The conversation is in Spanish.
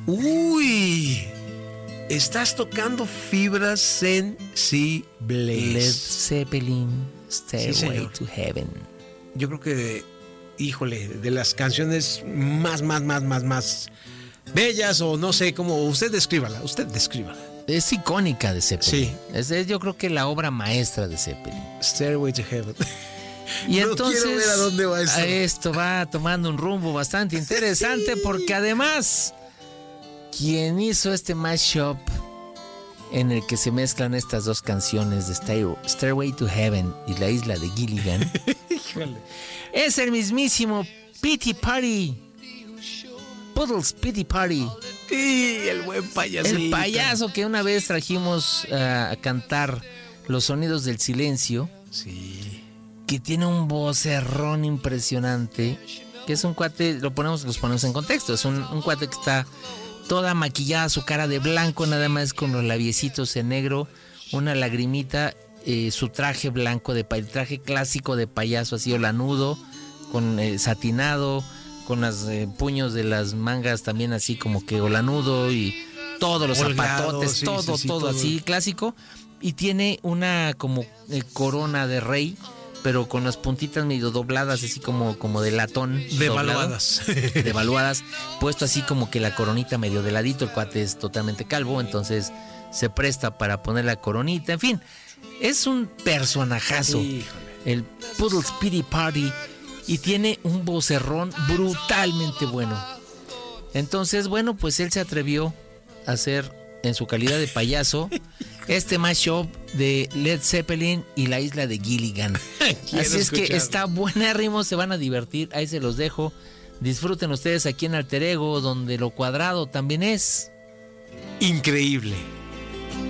Uy, estás tocando fibras sensibles. Led Zeppelin, Stairway to Heaven. Yo creo que, híjole, de las canciones más bellas, o no sé cómo, usted descríbala. Es icónica de Zeppelin. Sí. Es yo creo que la obra maestra de Zeppelin. Stairway to Heaven. Y No entonces quiero ver a dónde va esto. Esto va tomando un rumbo bastante interesante porque además quien hizo este mashup en el que se mezclan estas dos canciones de Stairway to Heaven y La Isla de Gilligan es el mismísimo Pity Party. Puddles Pity Party. Y el buen payaso. El payaso que una vez trajimos a cantar Los Sonidos del Silencio. Sí. Que tiene un vocerrón impresionante. Que es un cuate, los ponemos en contexto. Es un cuate que está toda maquillada, su cara de blanco, nada más con los labiecitos en negro, una lagrimita, su traje blanco, el traje clásico de payaso, así olanudo, con satinado, con los puños de las mangas también así como que olanudo y todos los zapatotes, sí, todo así clásico. Y tiene una como corona de rey, pero con las puntitas medio dobladas, así como de latón. Devaluadas. Puesto así como que la coronita medio de ladito. El cuate es totalmente calvo, entonces se presta para poner la coronita. En fin, es un personajazo. Híjole. El Puddles Pity Party. Y tiene un vocerrón brutalmente bueno. Entonces, bueno, pues él se atrevió a hacer, en su calidad de payaso, este mashup de Led Zeppelin y La Isla de Gilligan. Así es que está buenérrimo, se van a divertir, ahí se los dejo. Disfruten ustedes aquí en Alter Ego, donde lo cuadrado también es increíble.